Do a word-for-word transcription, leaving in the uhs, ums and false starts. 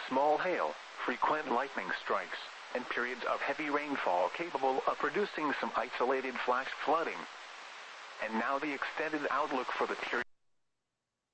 small hail, frequent lightning strikes, and periods of heavy rainfall capable of producing some isolated flash flooding. And now the extended outlook for the period.